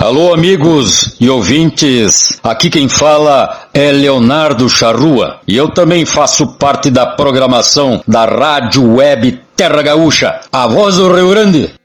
Alô, amigos e ouvintes, aqui quem fala é Leonardo Charrua e eu também faço parte da programação da Rádio Web Terra Gaúcha, a voz do Rio Grande.